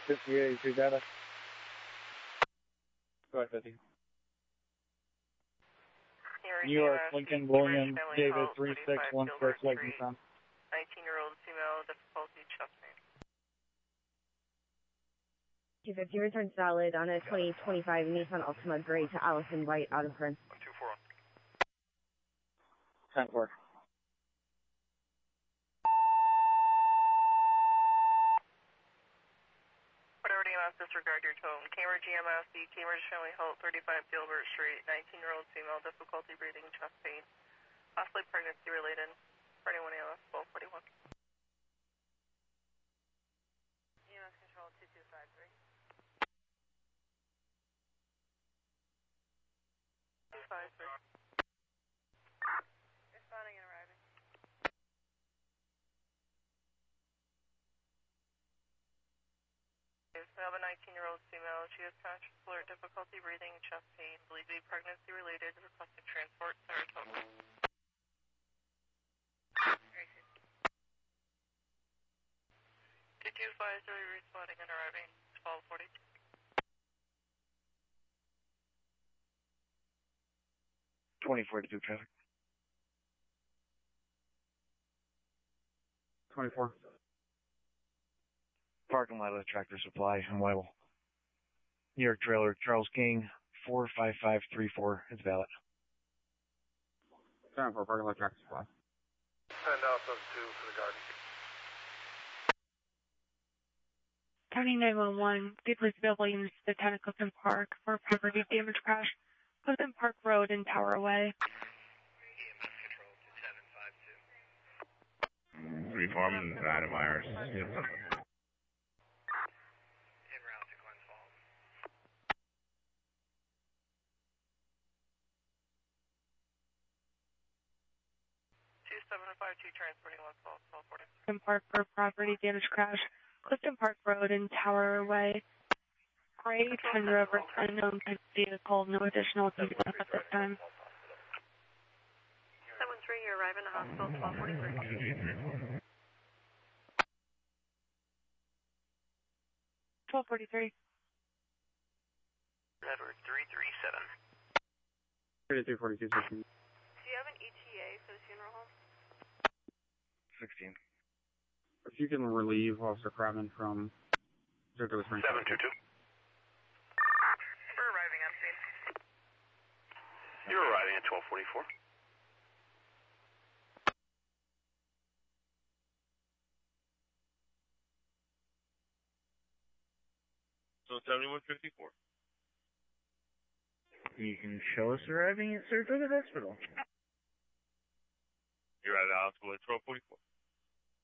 58, data. Go ahead, 50. New York, Lincoln, William, David, 3616, Lexington. 19-year-old female, difficulty chest pain. 250 return solid on a 2025 Nissan Altima gray to Allison White out of Kern. 124. 10-4. Whatever DMS, disregard your tone. Cambridge EMS, the Cambridge Family Health, 35 Gilbert Street, 19-year-old female, difficulty breathing, chest pain, possibly pregnancy related. 31 ALS, 1241. EMS control 2253. 253. Responding and arriving. We have a 19-year-old female. She has conscious alert, difficulty breathing, chest pain, believed to be pregnancy related, requesting transport, Saratoga. 2253 responding and arriving, 1242. 2042 traffic. 24. Parking lot of the Tractor Supply in Weibel. New York trailer, Charles King, 45534. It's valid. 10-4, parking lot Tractor Supply. Send out those two for the garden. County 911, the police available units to the town of Clifton Park for a property damage crash. Clifton Park Road and Tower Way. EMS control 2752. Reform Nevada virus. En route to Glens Falls. 2752 transporting 1240. Clifton Park for a property damage crash. Clifton Park Road and Tower Way. Gray Tundra versus unknown type vehicle. No additional details at this time. 7-3, you're arriving at hospital 1243. 1243. Edward 337. 3242, 16. Do you have an ETA for the funeral home? 16. If you can relieve Officer Crabman from 722. We're arriving on scene. You're arriving at 1244. So 7154. You can show us arriving at Saratoga Hospital. You're at the hospital at 1244.